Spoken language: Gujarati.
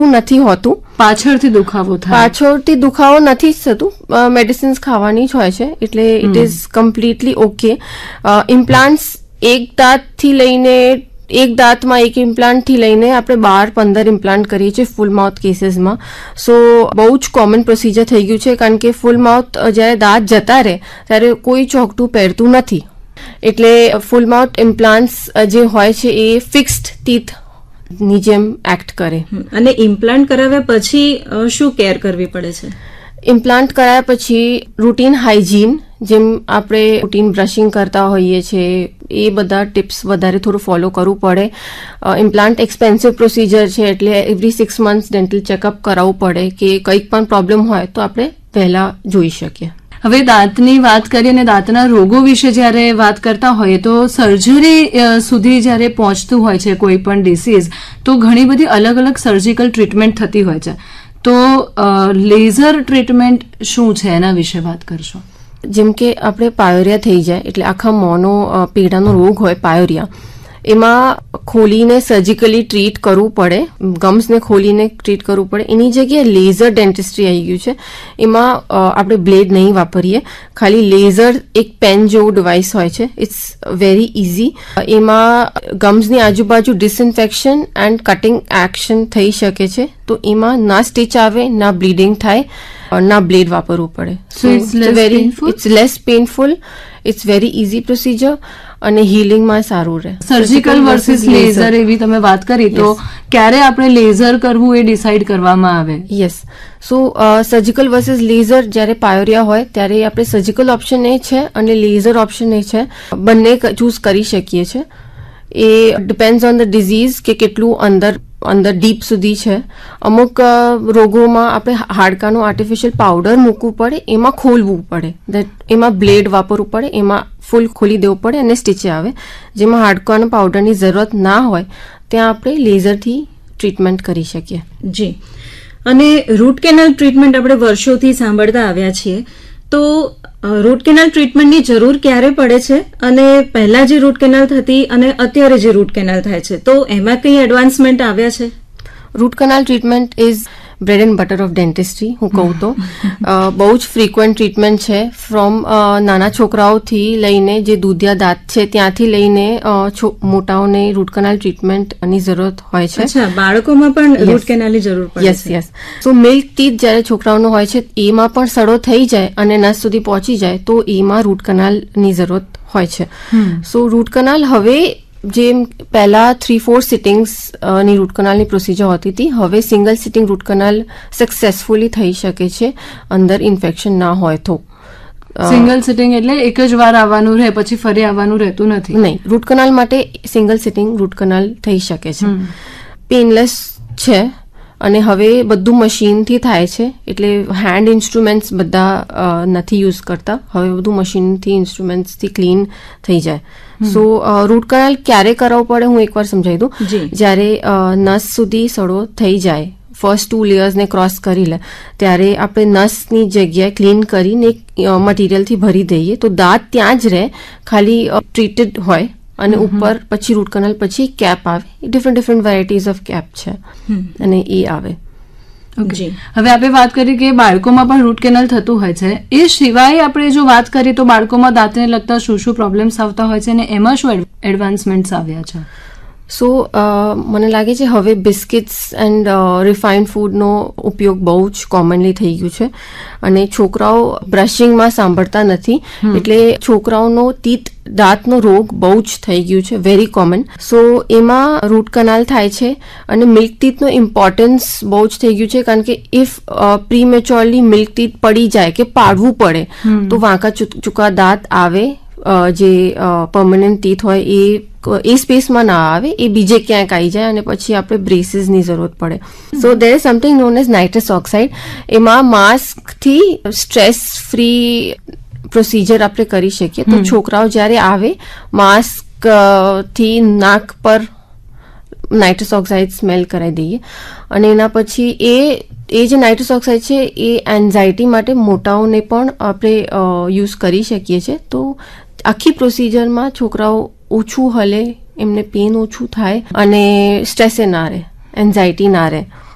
નથી હોતું. પાછળથી દુખાવો નથી જ થતું. મેડિસિન્સ ખાવાની જ હોય છે, એટલે it is completely okay. Implants એક દાંતમાં એક ઇમ્પ્લાન્ટથી લઈને આપણે 12-15 ઇમ્પ્લાન્ટ કરીએ છીએ ફૂલ માઉથ કેસીસમાં. સો બહુ જ કોમન પ્રોસિજર થઈ ગયું છે, કારણ કે ફૂલ માઉથ જ્યારે દાંત જતા રહે ત્યારે કોઈ ચોકઠું પહેરતું નથી. એટલે ફૂલ માઉથ ઇમ્પ્લાન્ટ્સ જે હોય છે એ ફિક્સ્ડ ટીથ ની જેમ એક્ટ કરે. અને ઇમ્પ્લાન્ટ કરાવ્યા પછી શું કેર કરવી પડે છે? ઇમ્પ્લાન્ટ કરાયા પછી રૂટીન હાઇજીન, જેમ આપણે રૂટીન બ્રશિંગ કરતા હોઈએ છીએ એ બધા ટિપ્સ વધારે થોડું ફોલો કરવું પડે. ઇમ્પ્લાન્ટ એક્સપેન્સિવ પ્રોસિજર છે, એટલે એવરી 6 months ડેન્ટલ ચેકઅપ કરાવવું પડે કે કંઈક પણ પ્રોબ્લેમ હોય તો આપણે વહેલા જોઈ શકીએ. હવે દાંતની વાત કરીએ અને દાંતના રોગો વિશે જ્યારે વાત કરતા હોઈએ તો સર્જરી સુધી જ્યારે પહોંચતું હોય છે કોઈ પણ ડિસીઝ, તો ઘણી બધી અલગ અલગ સર્જિકલ ટ્રીટમેન્ટ થતી હોય છે. તો લેઝર ટ્રીટમેન્ટ શું છે એના વિશે વાત કરશો? જેમ કે આપણે પાયોરિયા થઈ જાય એટલે આખા મોંનો પેઢાનો રોગ હોય પાયોરિયા, એમાં ખોલીને સર્જિકલી ટ્રીટ કરવું પડે, ગમ્સને ખોલીને ટ્રીટ કરવું પડે. એની જગ્યાએ લેઝર ડેન્ટિસ્ટ્રી આવી ગયું છે. એમાં આપણે બ્લેડ નહીં વાપરીએ, ખાલી લેઝર એક પેન જેવું ડિવાઇસ હોય છે. It's very easy. એમાં ગમ્સની આજુબાજુ ડિસઇન્ફેક્શન એન્ડ કટિંગ એક્શન થઈ શકે છે. તો એમાં ના સ્ટિચ આવે, ના બ્લીડિંગ થાય, ના બ્લેડ વાપરવું પડે. So it's less painful. It's very easy procedure અને હિલિંગમાં સારું રહે. સર્જિકલ વર્સિસ લેઝર એવી તમે વાત કરી, તો ક્યારે આપણે લેઝર કરવું એ ડિસાઇડ કરવામાં આવે? યસ. સો સર્જિકલ વર્સિસ લેઝર જ્યારે પાયોરિયા હોય ત્યારે આપણે સર્જિકલ ઓપ્શન એ છે અને લેઝર ઓપ્શન એ છે, બંને ચૂઝ કરી શકીએ છીએ. એ ડિપેન્ડ્સ ઓન ધ ડિઝીઝ કે કેટલું અંદર ડીપ સુધી છે. અમુક રોગોમાં આપણે હાડકાનું આર્ટિફિશિયલ પાવડર મૂકવું પડે, એમાં ખોલવું પડે, એમાં બ્લેડ વાપરવું પડે, એમાં ફૂલ ખોલી દેવું પડે અને સ્ટીચે આવે. જેમાં હાડકાના પાવડરની જરૂરત ના હોય ત્યાં આપણે લેઝરથી ટ્રીટમેન્ટ કરી શકીએ. જી. અને રૂટ કેનાલ ટ્રીટમેન્ટ આપણે વર્ષોથી સાંભળતા આવ્યા છીએ, તો રૂટ કેનાલ ટ્રીટમેન્ટની જરૂર ક્યારે પડે છે? અને પહેલા જે રૂટ કેનાલ થતી અને અત્યારે જે રૂટ કેનાલ થાય છે, તો એમાં કઈ એડવાન્સમેન્ટ આવ્યા છે? Root canal treatment is bread and butter of dentistry, હું કહું તો. બહુ જ ફ્રીક્વન્ટ ટ્રીટમેન્ટ છે. ફ્રોમ નાના છોકરાઓથી લઈને જે દૂધિયા દાંત છે ત્યાંથી લઈને મોટાઓને રૂટ કેનાલ ટ્રીટમેન્ટની જરૂરત હોય છે. બાળકોમાં પણ રૂટ કેનાલની જરૂર પડે છે? યસ. સો મિલ્ક ટીથ જ્યારે છોકરાઓનો હોય છે એમાં પણ સડો થઈ જાય અને નસ સુધી પહોંચી જાય તો એમાં રૂટ કેનાલની જરૂરત હોય છે. સો રૂટ કેનાલ હવે જેમ પહેલા 3-4 સિટિંગ્સ ની રૂટ કેનાલની પ્રોસિજર હોતી હતી, હવે single sitting root canal successfully થઈ શકે છે અંદર ઇન્ફેક્શન ના હોય તો. સિંગલ સિટિંગ એટલે એક જ વાર આવવાનું રહે, પછી ફરી આવવાનું રહેતું નથી? નહીં, રૂટ કેનાલ માટે સિંગલ સિટિંગ રૂટ કેનાલ થઈ શકે છે. પેનલેસ છે અને હવે બધું મશીનથી થાય છે, એટલે હેન્ડ ઇન્સ્ટ્રુમેન્ટ્સ બધા નથી યુઝ કરતા. હવે બધું મશીનથી ઇન્સ્ટ્રુમેન્ટ્સથી ક્લીન થઈ જાય. સો રૂટ કેનાલ ક્યારે કરાવવું પડે હું એકવાર સમજાવી દઉં. જ્યારે નસ સુધી સડો થઈ જાય, ફર્સ્ટ 2 લેયર્સને ક્રોસ કરી લે, ત્યારે આપણે નસની જગ્યાએ ક્લીન કરીને મટીરિયલથી ભરી દઈએ તો દાંત ત્યાં જ રહે, ખાલી ટ્રીટેડ હોય. અને ઉપર પછી રૂટ કેનાલ પછી કેપ આવે. ડિફરન્ટ વેરાયટીઝ ઓફ કેપ છે અને એ આવે. ઓકે. હવે આપણે વાત કરી કે બાળકોમાં પણ રૂટ કેનાલ થતું હોય છે. એ સિવાય આપણે જો વાત કરીએ તો બાળકોમાં દાંતને લગતા શું પ્રોબ્લેમ્સ આવતા હોય છે અને એમાં શું એડવાન્સમેન્ટ્સ આવ્યા છે? સો મને લાગે છે હવે બિસ્કિટ્સ એન્ડ રિફાઇન્ડ ફૂડનો ઉપયોગ બહુ જ કોમનલી થઈ ગયું છે અને છોકરાઓ બ્રશિંગમાં સાંભળતા નથી, એટલે છોકરાઓનો દાંતનો રોગ બહુ જ થઈ ગયું છે, વેરી કોમન. સો એમાં રૂટ કેનાલ થાય છે અને મિલ્ક ટીથનો ઇમ્પોર્ટન્સ બહુ જ થઈ ગયું છે, કારણ કે ઇફ પ્રીમેચ્યોરલી મિલ્ક ટીથ પડી જાય કે પાડવું પડે તો વાંકા ચૂકા દાંત આવે, જે પરમનન્ટ ટીથ હોય એ સ્પેસમાં ના આવે, એ બીજે ક્યાંક આવી જાય અને પછી આપણે બ્રેસીસની જરૂરત પડે. સો there is something known as nitrous oxide. એમાં માસ્કથી સ્ટ્રેસ ફ્રી પ્રોસિજર આપણે કરી શકીએ. તો છોકરાઓ જ્યારે આવે, માસ્કથી નાક પર નાઇટ્રસ ઓક્સાઇડ સ્મેલ કરાવી દઈએ અને એના પછી એ જે નાઇટ્રસ ઓક્સાઇડ છે એ એન્ઝાયટી માટે મોટાઓને પણ આપણે યુઝ કરી શકીએ છીએ. તો આખી પ્રોસિજરમાં છોકરાઓ ઓછું હલે, એમને પેન ઓછું થાય અને સ્ટ્રેસે ના રહે, એન્ઝાયટી ના રહે.